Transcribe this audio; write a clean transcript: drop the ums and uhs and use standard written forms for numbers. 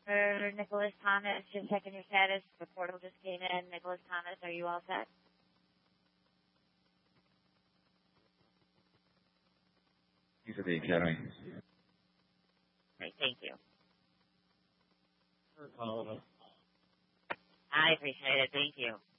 For Nicholas Thomas, just checking your status. The portal just came in. Nicholas Thomas, are you all set? Thanks for the academy. Great, thank you. I appreciate it. Thank you.